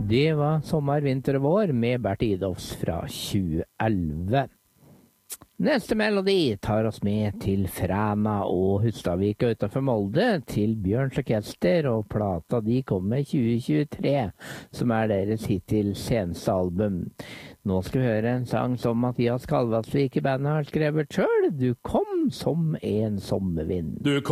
Det var sommer, vinter og vår med Bert Idolfs fra 2011. Neste melodi tar oss med til Fræna og Hustadvika utenfor Molde, til Bjørns Orkester, og plata de kom med 2023, som deres hittil seneste album. Nå skal vi høre en sang som Mathias Kalvasvik i bandet har skrevet selv. Du kom som en sommervind. Du kom